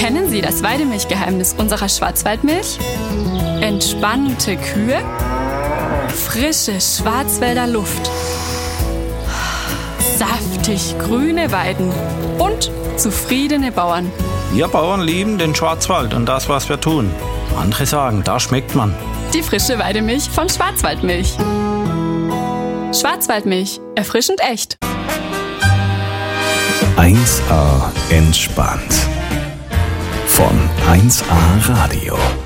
Kennen Sie das Weidemilchgeheimnis unserer Schwarzwaldmilch? Entspannte Kühe, frische Schwarzwälder Luft, saftig grüne Weiden und zufriedene Bauern. Wir Bauern lieben den Schwarzwald und das, was wir tun. Andere sagen, da schmeckt man. Die frische Weidemilch von Schwarzwaldmilch. Schwarzwaldmilch, erfrischend echt. 1A entspannt. Von 1A Radio.